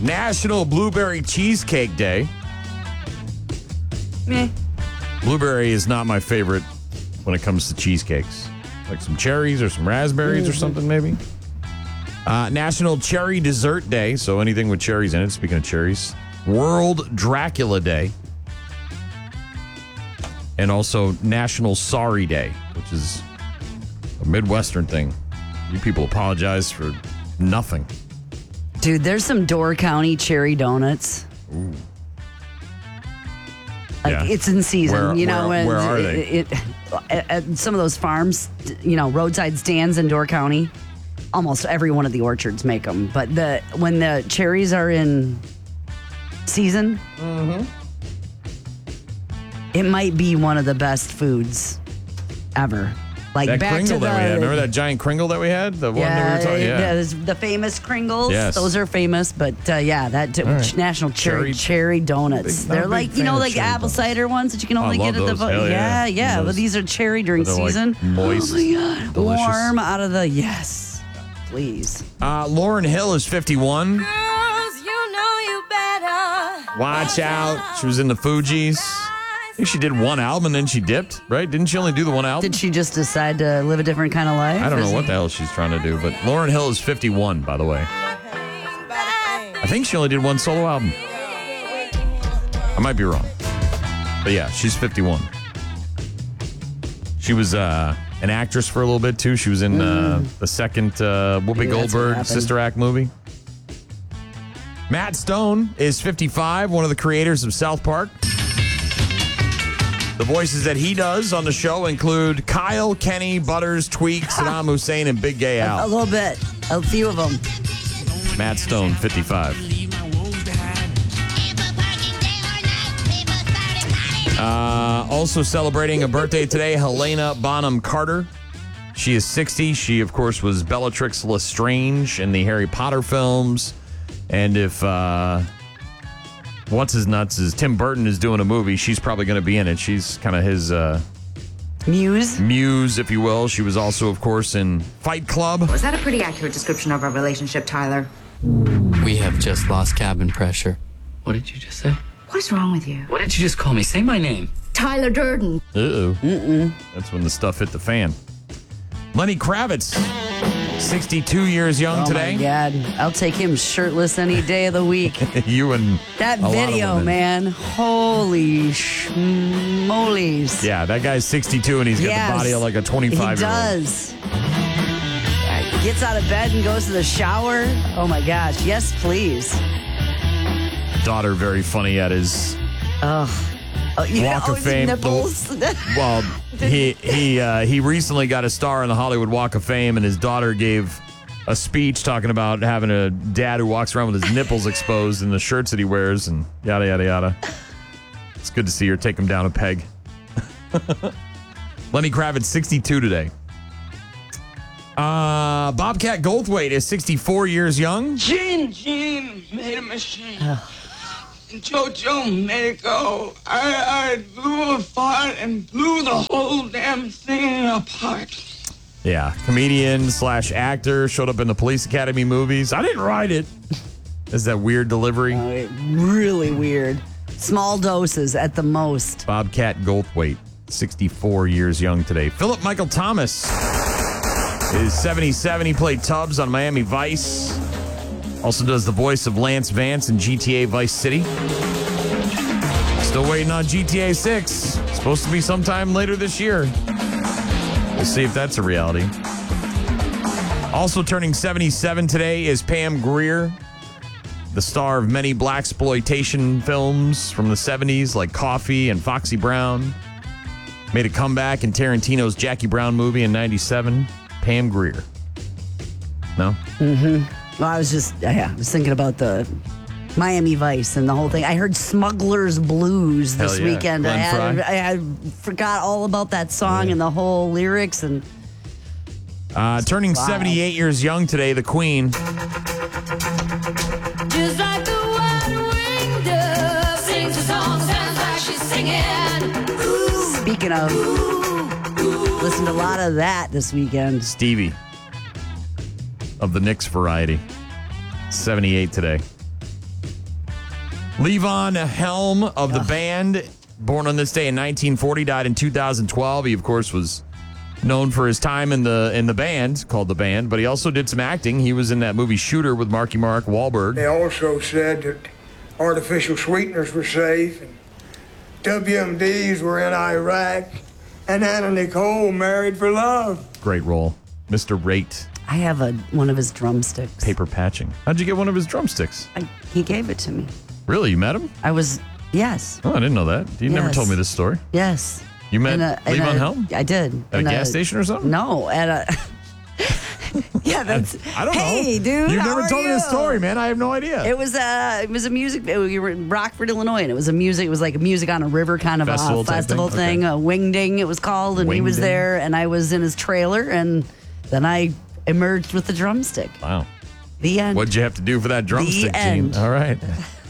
National Blueberry Cheesecake Day. Meh. Blueberry is not my favorite when it comes to cheesecakes. Like some cherries or some raspberries or something, maybe. National Cherry Dessert Day. So anything with cherries in it, speaking of cherries. World Dracula Day. And also National Sorry Day, which is a Midwestern thing. You people apologize for nothing. Dude, there's some Door County cherry donuts. Ooh. Like, Yeah. it's in season. Where are they? At some of those farms, roadside stands in Door County, almost every one of the orchards make them. But when the cherries are in season, it might be one of the best foods ever. Like That back Kringle to that we had. Remember that giant Kringle that we had? The one that we were talking about? The famous Kringles. Yes. Those are famous. But right. National cherry donuts. Big- I'm a They're like, big fan of like cherry apple donuts. cider ones that you can only I get love at the those. Hell yeah. Yeah. Those- But these are cherry during They're, like, season. moist, Oh my God. delicious. Warm out of the, yes. Please. Lauren Hill is 51. Girls, you know you better. Watch out. She was in the Fugees. I think she did one album and then she dipped, right? Didn't she only do the one album? Did she just decide to live a different kind of life? I don't know what the hell she's trying to do, but Lauren Hill is 51, by the way. I think she only did one solo album. I might be wrong. But yeah, she's 51. She was an actress for a little bit, too. She was in the second Whoopi Maybe that's what Goldberg happened. Sister Act movie. Matt Stone is 55, one of the creators of South Park. The voices that he does on the show include Kyle, Kenny, Butters, Tweak, Saddam Hussein, and Big Gay A Al. little bit. A few of them. Matt Stone, 55. Also celebrating a birthday today, Helena Bonham Carter. She is 60. She, of course, was Bellatrix Lestrange in the Harry Potter films. And if What's His Nuts is Tim Burton is doing a movie, she's probably going to be in it. She's kind of his muse, if you will. She was also, of course, in Fight Club. Was that a pretty accurate description of our relationship, Tyler? We have just lost cabin pressure. What did you just say? What is wrong with you? What did you just call me? Say my name. Tyler Durden. Uh-oh. That's when the stuff hit the fan. Lenny Kravitz, 62 years young today. Oh, my God. I'll take him shirtless any day of the week. You and That a lot of video, women. man. Holy schmolies. Yeah, that guy's 62 and he's got Yes. the body of like a 25-year-old. He does. Gets out of bed and goes to the shower. Oh, my gosh. Yes, please. Daughter, very funny at his Walk of his Fame. Nipples. Well, he recently got a star in the Hollywood Walk of Fame, and his daughter gave a speech talking about having a dad who walks around with his nipples exposed in the shirts that he wears, and yada yada yada. It's good to see her take him down a peg. Lenny Kravitz, 62 today. Bobcat Goldthwait is 64 years young. Gene made a machine. And JoJo made it go. I blew a fart and blew the whole damn thing apart. Yeah, comedian / actor, showed up in the Police Academy movies. I didn't write it. Is that weird delivery? Really weird. Small doses at the most. Bobcat Goldthwait, 64 years young today. Philip Michael Thomas is 77. He played Tubbs on Miami Vice. Also does the voice of Lance Vance in GTA Vice City. Still waiting on GTA 6. Supposed to be sometime later this year. We'll see if that's a reality. Also turning 77 today is Pam Grier, the star of many blaxploitation films from the 70s like Coffee and Foxy Brown. Made a comeback in Tarantino's Jackie Brown movie in 97. Pam Grier. No? Well, I was thinking about the Miami Vice and the whole thing. I heard Smuggler's Blues this Hell yeah. weekend. Glenn Frey. I forgot all about that song and the whole lyrics. And Turning 78 years young today, the Queen. Just like the white-winged dove sings a song, sounds like she's singing. speaking of, listened to a lot of that this weekend. Stevie of the Knicks variety. 78 today. Levon Helm of the band, born on this day in 1940, died in 2012. He, of course, was known for his time in the band called The Band, but he also did some acting. He was in that movie Shooter with Marky Mark Wahlberg. They also said that artificial sweeteners were safe, and WMDs were in Iraq, and Anna Nicole married for love. Great role. Mr. Rate. I have one of his drumsticks. Paper patching. How'd you get one of his drumsticks? He gave it to me. Really? You met him? Yes. Oh, I didn't know that. You never Yes. told me this story. Yes. You met Levon Helm? I did. At a gas station or something? No, at a... yeah, that's... I don't know. Hey, dude, You've how never are told me this you? story, man. I have no idea. It was a music. We were in Rockford, Illinois, and it was like a music on a river kind of Festival a type festival thing? thing. Okay. A wingding, it was called, and he was Wingding? there, and I was in his trailer, and then I emerged with the drumstick. Wow. The end. What'd you have to do for that drumstick, Gene? end. All right.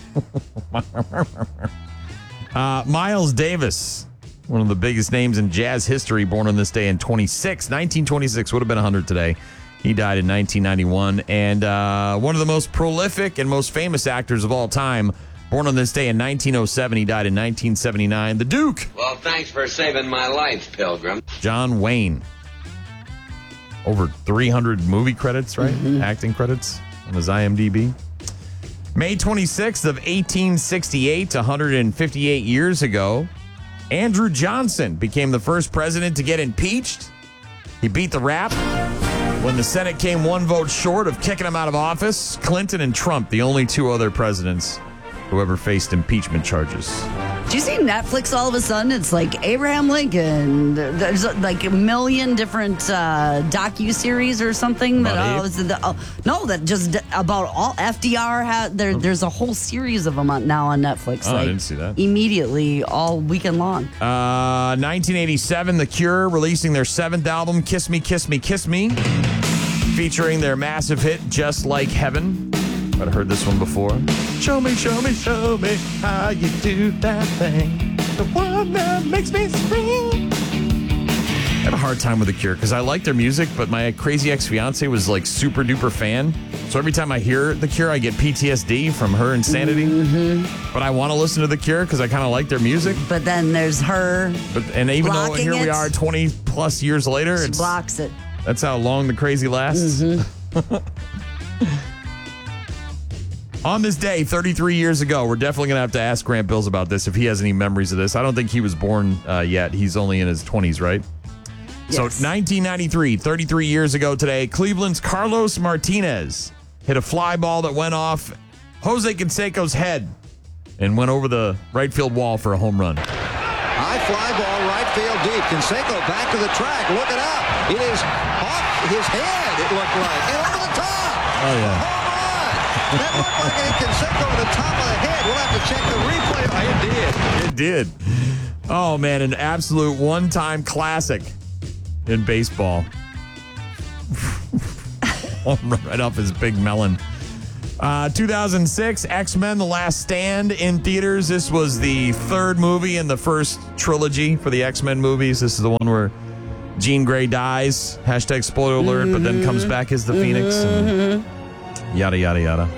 Miles Davis, one of the biggest names in jazz history, born on this day in 1926, would have been 100 today. He died in 1991. And one of the most prolific and most famous actors of all time, born on this day in 1907. He died in 1979. The Duke. Well, thanks for saving my life, Pilgrim. John Wayne. Over 300 movie credits, right? Acting credits on his IMDb. May 26th of 1868, 158 years ago, Andrew Johnson became the first president to get impeached. He beat the rap when the Senate came one vote short of kicking him out of office. Clinton and Trump, the only two other presidents who ever faced impeachment charges. Do you see Netflix all of a sudden? It's like Abraham Lincoln. There's like a million different docu-series or something. About That just about all FDR. There's a whole series of them now on Netflix. Oh, I didn't see that. Immediately, all weekend long. 1987, The Cure releasing their 7th album, Kiss Me, Kiss Me, Kiss Me, featuring their massive hit, Just Like Heaven. I've heard this one before. Show me, show me, show me how you do that thing. The one that makes me scream. I have a hard time with The Cure because I like their music, but my crazy ex-fiance was like super duper fan. So every time I hear The Cure, I get PTSD from her insanity. But I want to listen to The Cure because I kind of like their music. But then there's her. And even though blocking here we it. are 20 plus years later, She blocks it. that's how long the crazy lasts. On this day, 33 years ago, we're definitely going to have to ask Grant Bills about this if he has any memories of this. I don't think he was born yet. He's only in his 20s, right? Yes. So 1993, 33 years ago today, Cleveland's Carlos Martinez hit a fly ball that went off Jose Canseco's head and went over the right field wall for a home run. High fly ball, right field deep. Canseco back to the track. Look it up. It is off his head, it looked like. And over the top. Oh, yeah. Home run. That looked like a Canseco over the top of the head. We'll have to check the replay. Oh, it did. It did. Oh, man, an absolute one-time classic in baseball. Right off his big melon. 2006, X-Men: The Last Stand in theaters. This was the third movie in the first trilogy for the X-Men movies. This is the one where Jean Grey dies. Hashtag spoiler alert, but then comes back as the Phoenix. And yada, yada, yada.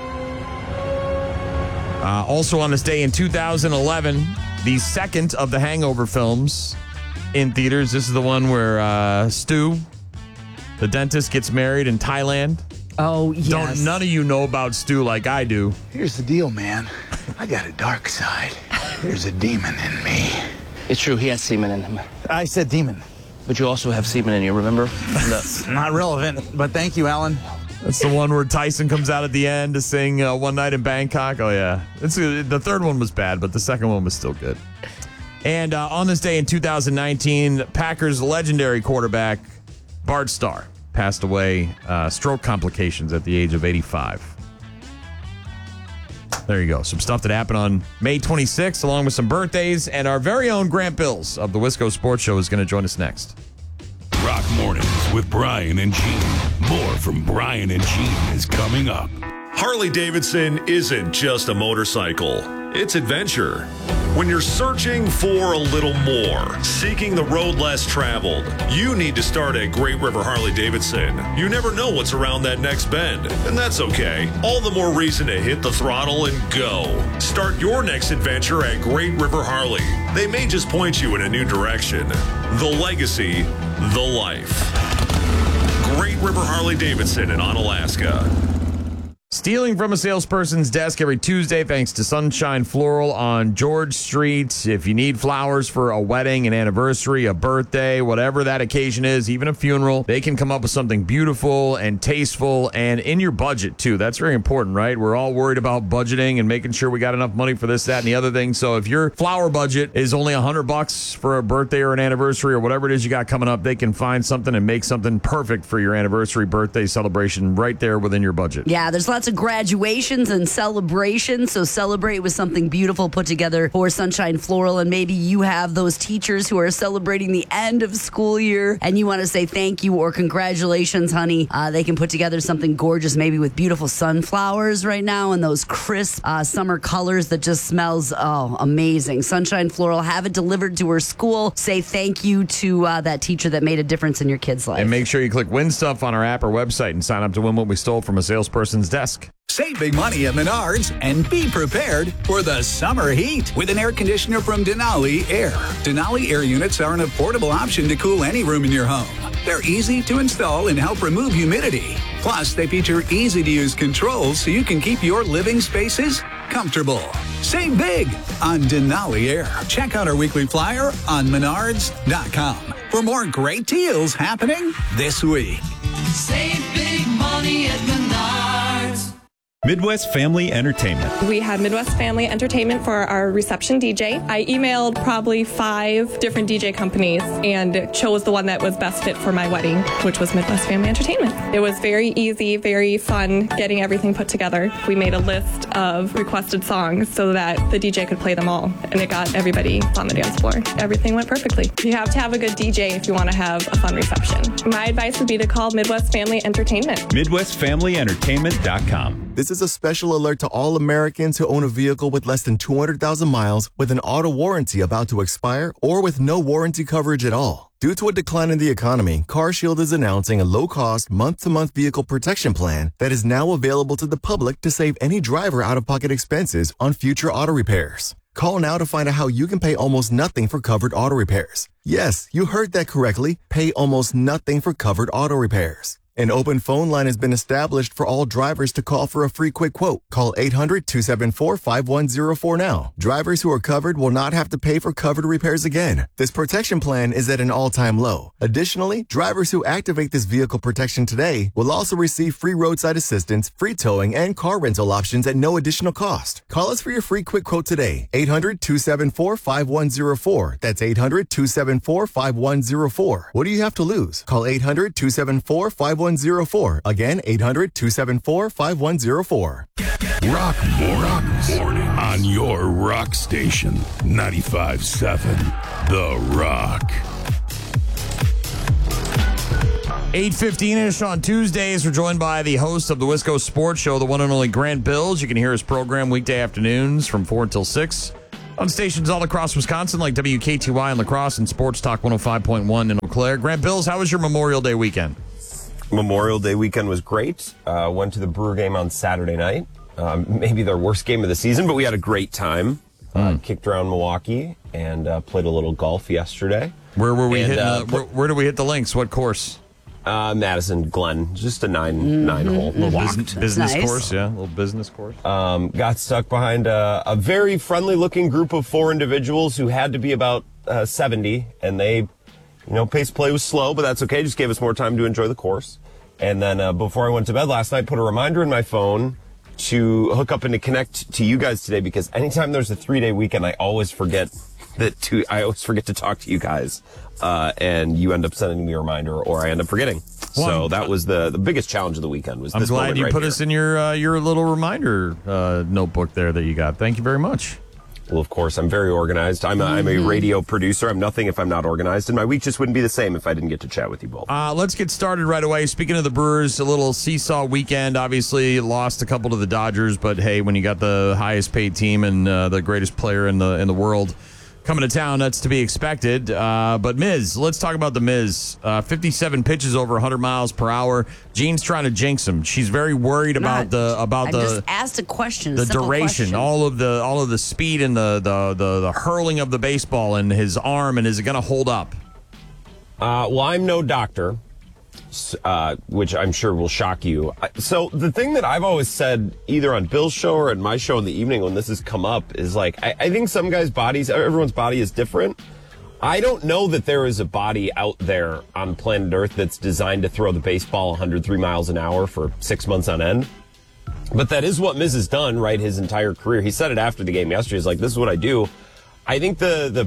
Also on this day in 2011, the second of the Hangover films in theaters. This is the one where Stu, the dentist, gets married in Thailand. Oh, yes. None of you know about Stu like I do. Here's the deal, man. I got a dark side. There's a demon in me. It's true, he has semen in him. I said demon. But you also have semen in you, remember? Not relevant, but thank you, Alan. That's the one where Tyson comes out at the end to sing One Night in Bangkok. Oh, yeah. The third one was bad, but the second one was still good. And on this day in 2019, Packers legendary quarterback Bart Starr passed away, stroke complications at the age of 85. There you go. Some stuff that happened on May 26th, along with some birthdays. And our very own Grant Bills of the Wisco Sports Show is going to join us next. Rock Mornings with Brian and Gene. More from Brian and Gene is coming up. Harley-Davidson isn't just a motorcycle. It's adventure. When you're searching for a little more, seeking the road less traveled, you need to start at Great River Harley-Davidson. You never know what's around that next bend, and that's okay. All the more reason to hit the throttle and go. Start your next adventure at Great River Harley. They may just point you in a new direction. The legacy, the life. Great River Harley-Davidson in Onalaska. Stealing from a salesperson's desk every Tuesday thanks to Sunshine Floral on George Street. If you need flowers for a wedding, an anniversary, a birthday, whatever that occasion is, even a funeral, they can come up with something beautiful and tasteful and in your budget, too. That's very important, right? We're all worried about budgeting and making sure we got enough money for this, that, and the other thing. So if your flower budget is only $100 for a birthday or an anniversary or whatever it is you got coming up, they can find something and make something perfect for your anniversary, birthday celebration right there within your budget. Yeah, there's lots of graduations and celebrations, so celebrate with something beautiful put together for Sunshine Floral. And maybe you have those teachers who are celebrating the end of school year and you want to say thank you or congratulations, honey. They can put together something gorgeous, maybe with beautiful sunflowers right now and those crisp summer colors that just smells amazing. Sunshine Floral, have it delivered to her school. Say thank you to that teacher that made a difference in your kid's life. And make sure you click Win Stuff on our app or website and sign up to win what we stole from a salesperson's desk. Save big money at Menards and be prepared for the summer heat with an air conditioner from Denali Air. Denali Air units are an affordable option to cool any room in your home. They're easy to install and help remove humidity. Plus, they feature easy-to-use controls so you can keep your living spaces comfortable. Save big on Denali Air. Check out our weekly flyer on Menards.com for more great deals happening this week. Save big money at Menards. Midwest Family Entertainment. We had Midwest Family Entertainment for our reception DJ. I emailed probably 5 different DJ companies and chose the one that was best fit for my wedding, which was Midwest Family Entertainment. It was very easy, very fun getting everything put together. We made a list of requested songs so that the DJ could play them all, and it got everybody on the dance floor. Everything went perfectly. You have to have a good DJ if you want to have a fun reception. My advice would be to call Midwest Family Entertainment. MidwestFamilyEntertainment.com. This is a special alert to all Americans who own a vehicle with less than 200,000 miles with an auto warranty about to expire or with no warranty coverage at all. Due to a decline in the economy, CarShield is announcing a low-cost, month-to-month vehicle protection plan that is now available to the public to save any driver out-of-pocket expenses on future auto repairs. Call now to find out how you can pay almost nothing for covered auto repairs. Yes, you heard that correctly. Pay almost nothing for covered auto repairs. An open phone line has been established for all drivers to call for a free quick quote. Call 800-274-5104 now. Drivers who are covered will not have to pay for covered repairs again. This protection plan is at an all-time low. Additionally, drivers who activate this vehicle protection today will also receive free roadside assistance, free towing, and car rental options at no additional cost. Call us for your free quick quote today. 800-274-5104. That's 800-274-5104. What do you have to lose? Call 800-274-5104. Again, 800-274-5104. Rock morning on your rock station, 95.7 The Rock. 8:15-ish on Tuesdays, we're joined by the host of the Wisco Sports Show, the one and only Grant Bills. You can hear his program weekday afternoons from 4 until 6 on stations all across Wisconsin like WKTY in La Crosse and Sports Talk 105.1 in Eau Claire. Grant Bills, how was your Memorial Day weekend? Memorial Day weekend was great. Went to the Brewer game on Saturday night. Maybe their worst game of the season, but we had a great time. Kicked around Milwaukee and played a little golf yesterday. Where were we hitting? Where did we hit the links? What course? Madison Glen, just a nine hole. Business nice. course, yeah, a little business course. Got stuck behind a very friendly looking group of 4 individuals who had to be about 70, and they, pace of play was slow, but that's okay. Just gave us more time to enjoy the course. And then before I went to bed last night, put a reminder in my phone to hook up and to connect to you guys today, because anytime there's a 3-day weekend, I always forget to talk to you guys, and you end up sending me a reminder, or I end up forgetting. Well, so that was the biggest challenge of the weekend. Was I'm this glad moment you right put here. us in your little reminder notebook there that you got. Thank you very much. Well, of course, I'm very organized. I'm a radio producer. I'm nothing if I'm not organized, and my week just wouldn't be the same if I didn't get to chat with you both. Let's get started right away. Speaking of the Brewers, a little seesaw weekend. Obviously, lost a couple to the Dodgers, but hey, when you got the highest paid team and the greatest player in the world coming to town, that's to be expected. But Miz, let's talk about the Miz. 57 pitches over 100 miles per hour. Jean's trying to jinx him. She's very worried about I just asked a question. The a simple duration, question. all of the speed and the hurling of the baseball and his arm, and is it going to hold up? Well, I'm no doctor, which I'm sure will shock you. So the thing that I've always said, either on Bill's show or in my show in the evening when this has come up, is like, I think some guys' bodies, everyone's body is different. I don't know that there is a body out there on planet Earth that's designed to throw the baseball 103 miles an hour for 6 months on end. But that is what Miz has done, right, his entire career. He said it after the game yesterday. He's like, this is what I do. I think the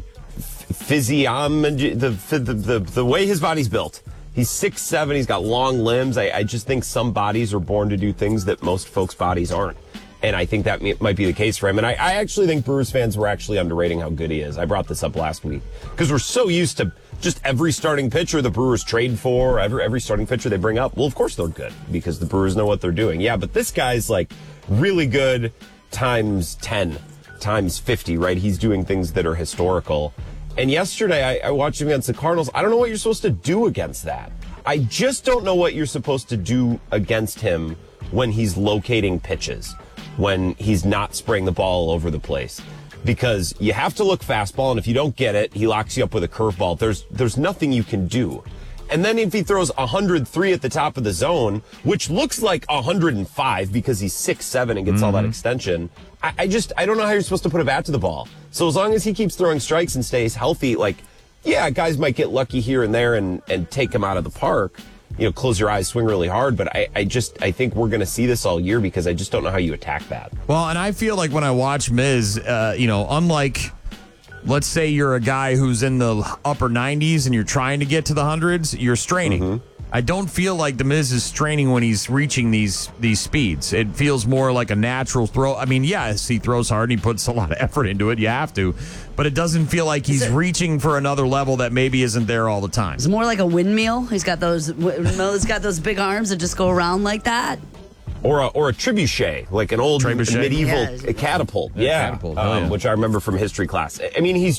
physiology, the way his body's built. He's 6'7", he's got long limbs. I just think some bodies are born to do things that most folks' bodies aren't. And I think that might be the case for him. And I actually think Brewers fans were actually underrating how good he is. I brought this up last week because we're so used to just every starting pitcher the Brewers trade for, every starting pitcher they bring up. Well, of course they're good because the Brewers know what they're doing. Yeah, but this guy's like really good times 10, times 50, right? He's doing things that are historical. And yesterday I watched him against the Cardinals. I don't know what you're supposed to do against that. I just don't know what you're supposed to do against him when he's locating pitches, when he's not spraying the ball all over the place. Because you have to look fastball, and if you don't get it, he locks you up with a curveball. There's nothing you can do. And then if he throws 103 at the top of the zone, which looks like 105 because he's 6'7" and gets all that extension, I don't know how you're supposed to put a bat to the ball. So as long as he keeps throwing strikes and stays healthy, like, yeah, guys might get lucky here and there and take him out of the park. You know, close your eyes, swing really hard. But I think we're going to see this all year because I just don't know how you attack that. Well, and I feel like when I watch Miz, unlike, let's say you're a guy who's in the upper 90s and you're trying to get to the hundreds, you're straining. Mm-hmm. I don't feel like the Miz is straining when he's reaching these speeds. It feels more like a natural throw. I mean, yes, he throws hard and he puts a lot of effort into it. You have to. But it doesn't feel like he's reaching for another level that maybe isn't there all the time. It's more like a windmill. He's got those big arms that just go around like that. Or a trebuchet, like an old medieval catapult. Yeah. Catapult. Which I remember from history class. I mean, he's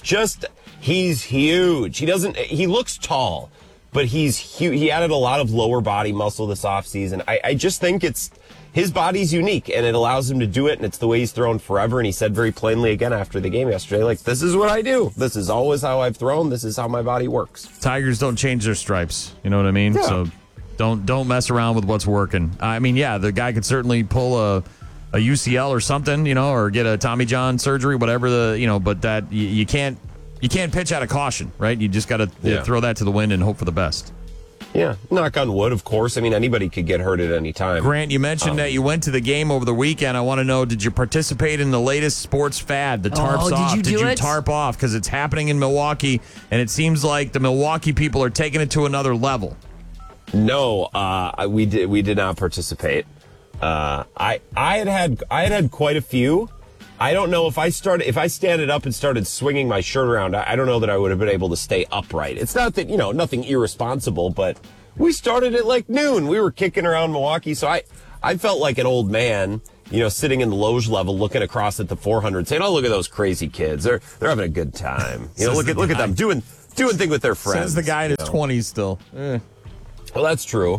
huge. He looks tall, but he's huge. He added a lot of lower body muscle this offseason. I just think his body's unique, and it allows him to do it, and it's the way he's thrown forever. And he said very plainly again after the game yesterday, like, this is what I do. This is always how I've thrown. This is how my body works. Tigers don't change their stripes. You know what I mean? Yeah. So don't mess around with what's working. I mean, yeah, the guy could certainly pull a UCL or something, or get a Tommy John surgery, whatever but that you can't pitch out of caution, right? You just got to throw that to the wind and hope for the best. Yeah, knock on wood, of course. I mean, anybody could get hurt at any time. Grant, you mentioned that you went to the game over the weekend. I want to know, did you participate in the latest sports fad, the tarps off? Did you tarp off? Because it's happening in Milwaukee, and it seems like the Milwaukee people are taking it to another level. No, we did not participate. I had quite a few. I don't know if I standed up and started swinging my shirt around, I don't know that I would have been able to stay upright. It's not that, nothing irresponsible, but we started at like noon. We were kicking around Milwaukee, so I felt like an old man, sitting in the loge level looking across at the 400 saying, "Oh, look at those crazy kids. They're having a good time." Look at them doing things with their friends. Says the guy in his 20s still. Well, that's true.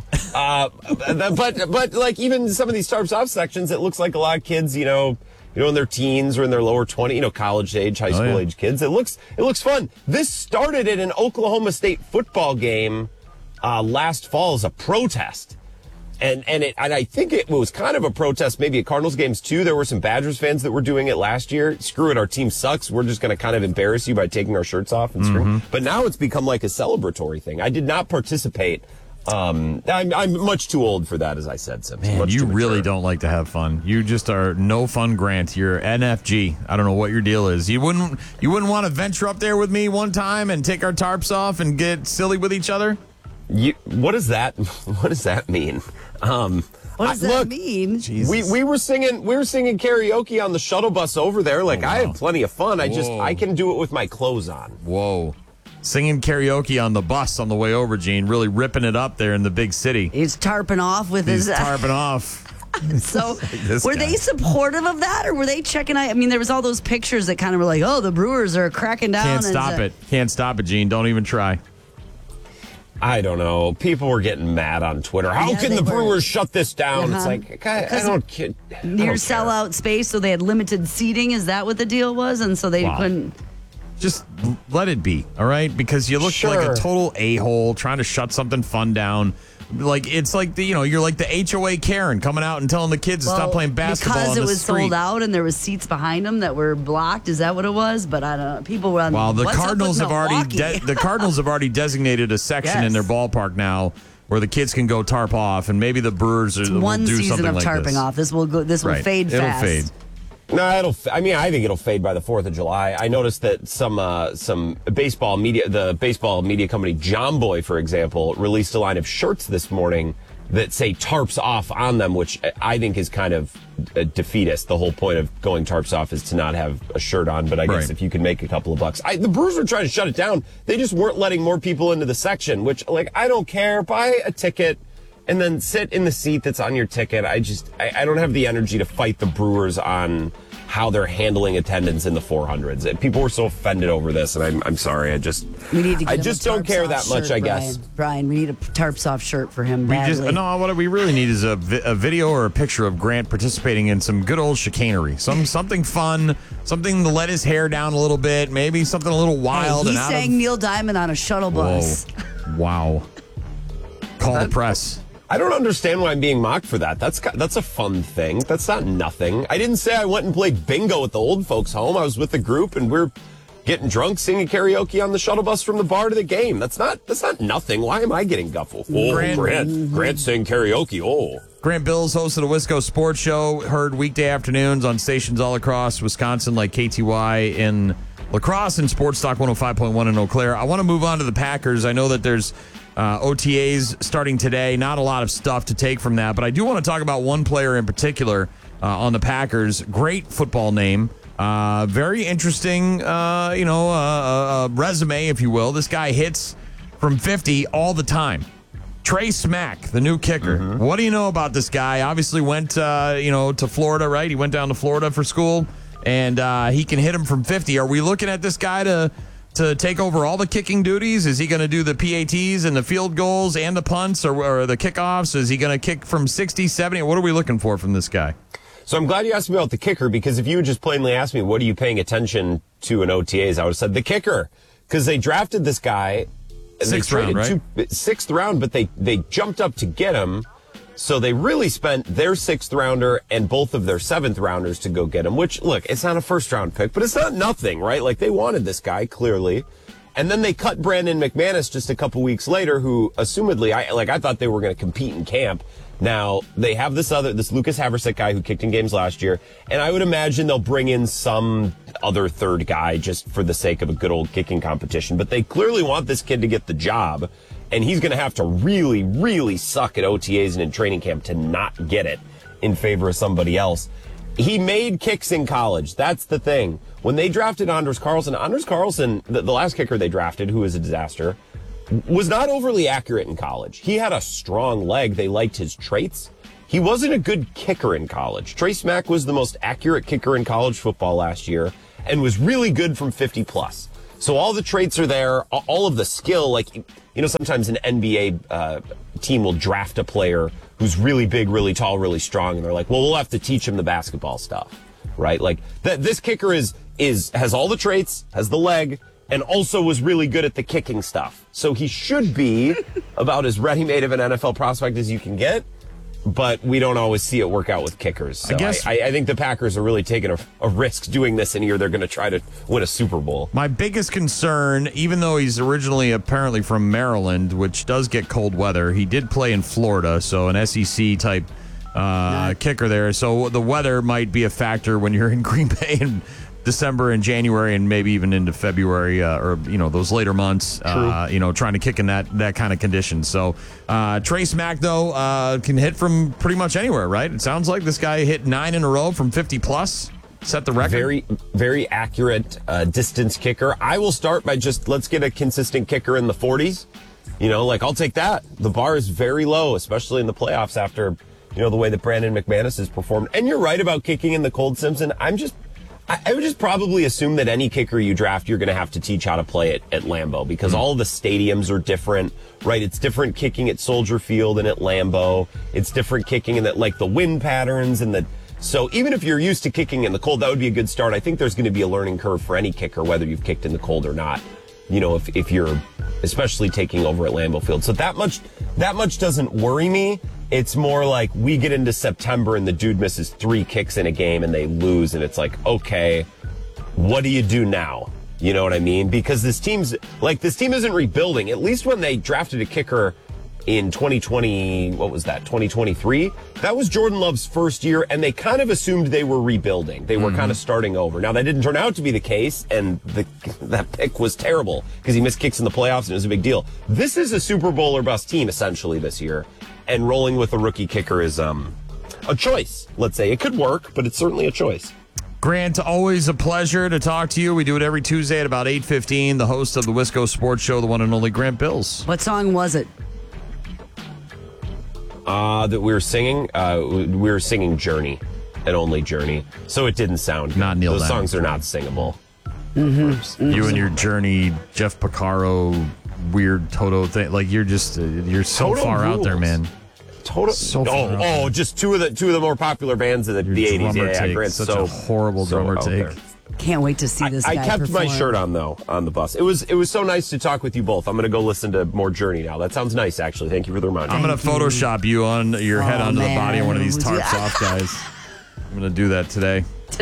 But like even some of these tarps off sections, it looks like a lot of kids, in their teens or in their lower 20s, college age, high school age kids. It looks fun. This started at an Oklahoma State football game last fall as a protest. And I think it was kind of a protest maybe at Cardinals games too. There were some Badgers fans that were doing it last year. Screw it, our team sucks. We're just going to kind of embarrass you by taking our shirts off and scream. But now it's become like a celebratory thing. I did not participate. I'm much too old for that, as I said, Simpson. Man, you really don't like to have fun. You just are no fun, Grant. You're NFG. I don't know what your deal is. You wouldn't want to venture up there with me one time and take our tarps off and get silly with each other? What does that mean? What does that mean? We were singing karaoke on the shuttle bus over there. Like, I had plenty of fun. I can do it with my clothes on. Whoa. Singing karaoke on the bus on the way over, Gene. Really ripping it up there in the big city. He's tarping off with He's his... tarping off. So, were they supportive of that, or were they checking out? I mean, there was all those pictures that kind of were like, oh, the Brewers are cracking down. Can't stop it. Can't stop it, Gene. Don't even try. I don't know. People were getting mad on Twitter. How can the Brewers shut this down? It's like, I don't care. Near sellout space, so they had limited seating. Is that what the deal was? And so they couldn't... Just let it be, all right? Because you look like a total a-hole trying to shut something fun down. Like, it's like, you're like the HOA Karen coming out and telling the kids to stop playing basketball on the street. Because it was sold out and there was seats behind them that were blocked. Is that what it was? But I don't know. People were on... Well, the Cardinals have already designated a section in their ballpark now where the kids can go tarp off, and maybe the Brewers will do something like this. One season of tarping off. This will fade fast. It'll fade. No, I think it'll fade by the 4th of July. I noticed that some baseball media, the baseball media company John Boy, for example, released a line of shirts this morning that say tarps off on them, which I think is kind of defeatist. The whole point of going tarps off is to not have a shirt on, but I guess if you can make a couple of bucks. The Brewers were trying to shut it down. They just weren't letting more people into the section, which, like, I don't care. Buy a ticket and then sit in the seat that's on your ticket. I don't have the energy to fight the Brewers on how they're handling attendance in the 400s. People were so offended over this, and I'm sorry. I just don't care that much, I guess. Brian, we need a tarps off shirt for him badly. What we really need is a video or a picture of Grant participating in some good old chicanery. Something fun, something to let his hair down a little bit, maybe something a little wild. Hey, he sang Neil Diamond on a shuttle bus. Whoa. Wow. Call the press. I don't understand why I'm being mocked for that. That's a fun thing. That's not nothing. I didn't say I went and played bingo at the old folks' home. I was with the group, and we're getting drunk, singing karaoke on the shuttle bus from the bar to the game. That's not nothing. Why am I getting guffle? Grant sang karaoke. Oh. Grant Bills, host of the Wisco Sports Show, heard weekday afternoons on stations all across Wisconsin like KTY in La Crosse and Sports Talk 105.1 in Eau Claire. I want to move on to the Packers. I know that there's OTAs starting today. Not a lot of stuff to take from that, but I do want to talk about one player in particular on the Packers. Great football name. Very interesting, resume, if you will. This guy hits from 50 all the time. Trey Smack, the new kicker. Mm-hmm. What do you know about this guy? Obviously went, to Florida, right? He went down to Florida for school, and he can hit him from 50. Are we looking at this guy to take over all the kicking duties? Is he going to do the PATs and the field goals and the punts or the kickoffs? Is he going to kick from 60, 70? What are we looking for from this guy? So I'm glad you asked me about the kicker, because if you had just plainly asked me, what are you paying attention to in OTAs, I would have said the kicker, because they drafted this guy. Sixth round, right? Sixth round, but they jumped up to get him. So they really spent their 6th rounder and both of their 7th rounders to go get him, which, look, it's not a first round pick, but it's not nothing, right? Like, they wanted this guy, clearly. And then they cut Brandon McManus just a couple weeks later, who, assumedly, I thought they were going to compete in camp. Now, they have this Lucas Haversick guy who kicked in games last year, and I would imagine they'll bring in some other third guy just for the sake of a good old kicking competition. But they clearly want this kid to get the job, and he's going to have to really, really suck at OTAs and in training camp to not get it in favor of somebody else. He made kicks in college. That's the thing. When they drafted Anders Carlson, the last kicker they drafted, who was a disaster, was not overly accurate in college. He had a strong leg. They liked his traits. He wasn't a good kicker in college. Trey Smack was the most accurate kicker in college football last year and was really good from 50 plus. So all the traits are there, all of the skill. Like, sometimes an NBA team will draft a player who's really big, really tall, really strong, and they're like, well, we'll have to teach him the basketball stuff, right? Like, this kicker has all the traits, has the leg, and also was really good at the kicking stuff. So he should be about as ready-made of an NFL prospect as you can get, but we don't always see it work out with kickers. So I think the Packers are really taking a risk doing this in here. They're going to try to win a Super Bowl. My biggest concern, even though he's originally apparently from Maryland, which does get cold weather, he did play in Florida, so an SEC-type kicker there. So the weather might be a factor when you're in Green Bay and December and January and maybe even into February or those later months, trying to kick in that kind of condition. So Trace Mack, though, can hit from pretty much anywhere, right? It sounds like this guy hit 9 in a row from 50 plus. Set the record. Very, very accurate distance kicker. I will start by let's get a consistent kicker in the 40s. I'll take that. The bar is very low, especially in the playoffs after, the way that Brandon McManus has performed. And you're right about kicking in the cold, Simpson. I would just probably assume that any kicker you draft, you're going to have to teach how to play it at Lambeau because all the stadiums are different, right? It's different kicking at Soldier Field and at Lambeau. It's different kicking in that, the wind patterns so even if you're used to kicking in the cold, that would be a good start. I think there's going to be a learning curve for any kicker, whether you've kicked in the cold or not. If you're especially taking over at Lambeau Field. So that much doesn't worry me. It's more like we get into September and the dude misses 3 kicks in a game and they lose. And it's like, okay, what do you do now? You know what I mean? Because this team isn't rebuilding. At least when they drafted a kicker in 2023, that was Jordan Love's first year, and they kind of assumed they were rebuilding. They were kind of starting over. Now, that didn't turn out to be the case, and that pick was terrible because he missed kicks in the playoffs, and it was a big deal. This is a Super Bowl or bust team, essentially, this year, and rolling with a rookie kicker is a choice, let's say. It could work, but it's certainly a choice. Grant, always a pleasure to talk to you. We do it every Tuesday at about 8:15. The host of the Wisco Sports Show, the one and only Grant Bills. What song was it? That we were singing Journey and only Journey. So it didn't sound good. Not Neil Those Diamond. songs are not singable. Mm-hmm. You and your Journey, Jeff Porcaro, weird Toto thing. You're so Toto far rules. out there, man. Toto. So far out there. Just two of the more popular bands of the 80s. Take. Grant's Such a horrible drummer take. Can't wait to see this guy I kept perform. my shirt on, though, on the bus. It was so nice to talk with you both. I'm going to go listen to more Journey now. That sounds nice, actually. Thank you for the reminder. I'm going to Photoshop you on your head onto the body of one of these man. tarps off guys. I'm going to do that today.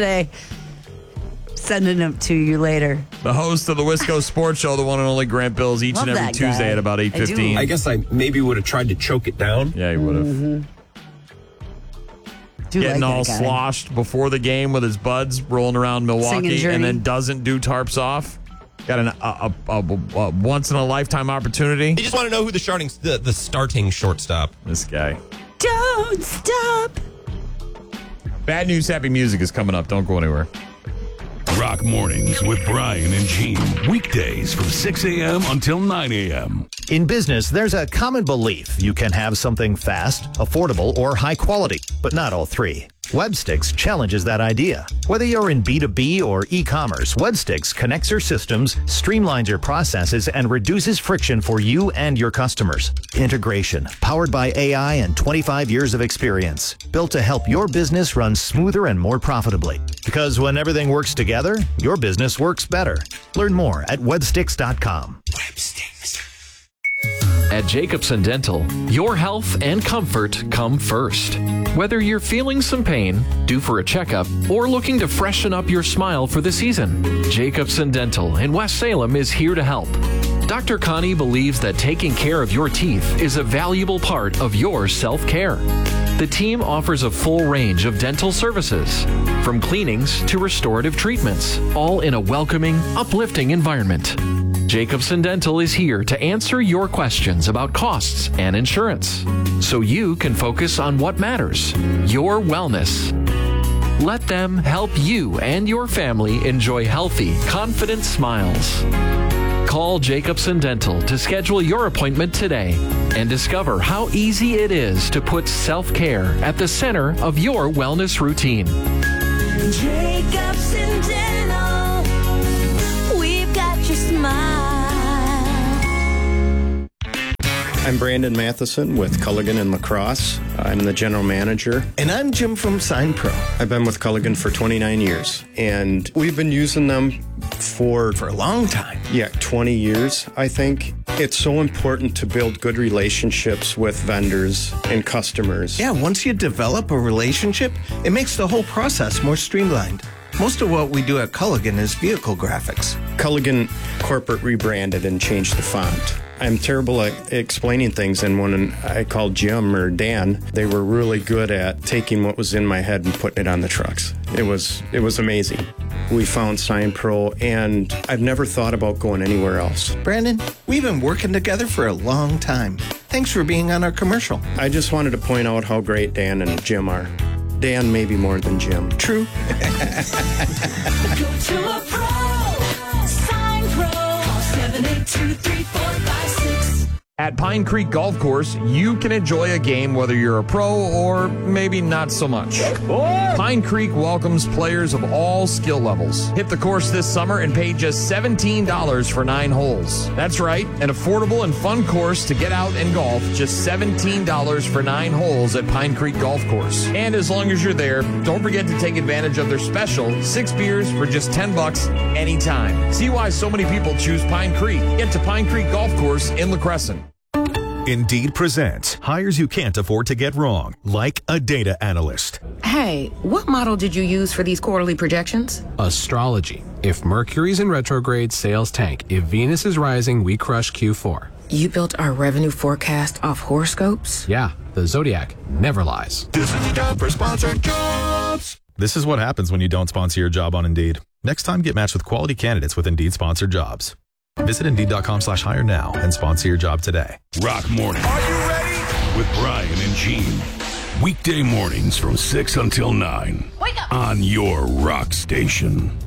Sending them to you later. The host of the Wisco Sports Show, the one and only Grant Bills, each Love and every that Tuesday guy. at about 8:15. I guess I maybe would have tried to choke it down. Yeah, he would have. Mm-hmm. Getting like all that guy. sloshed before the game with his buds rolling around Milwaukee Singing and then Journey. doesn't do tarps off. Got a once in a lifetime opportunity. You just want to know who the starting shortstop. This guy. Don't stop. Bad news, happy music is coming up. Don't go anywhere. Rock Mornings with Brian and Gene. Weekdays from 6 a.m. until 9 a.m. In business, there's a common belief you can have something fast, affordable, or high quality, but not all three. Websticks challenges that idea. Whether you're in B2B or e-commerce, Websticks connects your systems, streamlines your processes, and reduces friction for you and your customers. Integration, powered by AI and 25 years of experience, built to help your business run smoother and more profitably. Because when everything works together, your business works better. Learn more at websticks.com. At Jacobson Dental, your health and comfort come first. Whether you're feeling some pain, due for a checkup, or looking to freshen up your smile for the season, Jacobson Dental in West Salem is here to help. Dr. Connie believes that taking care of your teeth is a valuable part of your self-care. The team offers a full range of dental services, from cleanings to restorative treatments, all in a welcoming, uplifting environment. Jacobson Dental is here to answer your questions about costs and insurance, so you can focus on what matters, your wellness. Let them help you and your family enjoy healthy, confident smiles. Call Jacobson Dental to schedule your appointment today and discover how easy it is to put self-care at the center of your wellness routine. Jacobson Dental, we've got your smile. I'm Brandon Matheson with Culligan and Lacrosse. I'm the general manager. And I'm Jim from Sign Pro. I've been with Culligan for 29 years, and we've been using them for a long time. Yeah, 20 years, I think. It's so important to build good relationships with vendors and customers. Yeah, once you develop a relationship, it makes the whole process more streamlined. Most of what we do at Culligan is vehicle graphics. Culligan corporate rebranded and changed the font. I'm terrible at explaining things, and when I called Jim or Dan, they were really good at taking what was in my head and putting it on the trucks. It was amazing. We found Sign Pro, and I've never thought about going anywhere else. Brandon, we've been working together for a long time. Thanks for being on our commercial. I just wanted to point out how great Dan and Jim are. Dan maybe more than Jim. True. Go to a pro. Sign Pro. Call 782-3456. At Pine Creek Golf Course, you can enjoy a game whether you're a pro or maybe not so much. Pine Creek welcomes players of all skill levels. Hit the course this summer and pay just $17 for 9 holes. That's right, an affordable and fun course to get out and golf, just $17 for 9 holes at Pine Creek Golf Course. And as long as you're there, don't forget to take advantage of their special 6 beers for just $10 anytime. See why so many people choose Pine Creek. Get to Pine Creek Golf Course in La Crescent. Indeed presents hires you can't afford to get wrong, like a data analyst. Hey, what model did you use for these quarterly projections? Astrology. If Mercury's in retrograde, sales tank. If Venus is rising, we crush Q4. You built our revenue forecast off horoscopes? Yeah, the Zodiac never lies. This is the time for sponsored jobs. This is what happens when you don't sponsor your job on Indeed. Next time, get matched with quality candidates with Indeed sponsored jobs. Visit Indeed.com/hire now and sponsor your job today. Rock Morning. Are you ready? With Brian and Gene. Weekday mornings from 6 until 9. Wake up! On your rock station.